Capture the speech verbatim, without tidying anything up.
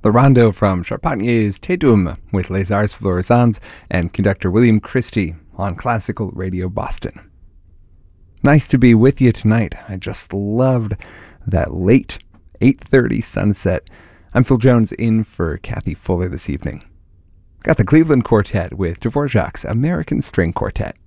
The rondo from Charpentier's Te Deum with Les Arts Florissants and conductor William Christie on Classical Radio Boston. Nice to be with you tonight. I just loved that late eight thirty sunset. I'm Phil Jones in for Kathy Fuller this evening. Got the Cleveland Quartet with Dvorak's American String Quartet.